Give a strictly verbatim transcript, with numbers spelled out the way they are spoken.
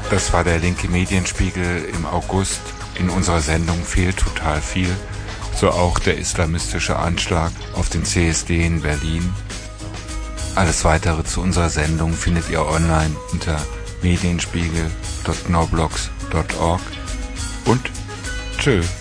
Das war der linke Medienspiegel im August. In unserer Sendung fehlt total viel. So auch der islamistische Anschlag auf den C S D in Berlin. Alles weitere zu unserer Sendung findet ihr online unter medienspiegel punkt noblogs punkt org und tschö.